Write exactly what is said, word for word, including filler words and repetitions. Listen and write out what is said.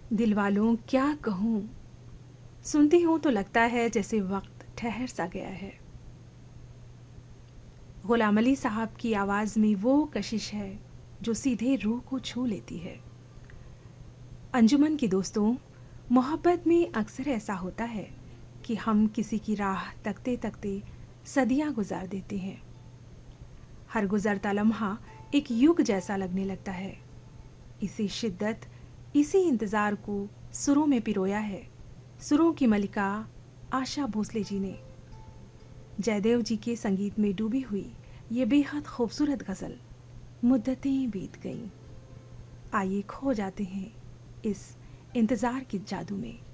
दिल वालों क्या कहूँ, सुनती हूँ तो लगता है जैसे वक्त ठहर सा गया है। गुलाम अली साहब की आवाज़ में वो कशिश है जो सीधे रूह को छू लेती है। अंजुमन की दोस्तों, मोहब्बत में अक्सर ऐसा होता है कि हम किसी की राह तकते तकते सदियां गुजार देते हैं। हर गुजरता लम्हा एक युग जैसा लगने लगता है। इसी शिद्दत, इसी इंतज़ार को सुरों में पिरोया है सुरों की मलिका आशा भोसले जी ने। जयदेव जी के संगीत में डूबी हुई ये बेहद खूबसूरत गज़ल मुद्दतें बीत गईं। आइए खो जाते हैं इस इंतज़ार के जादू में।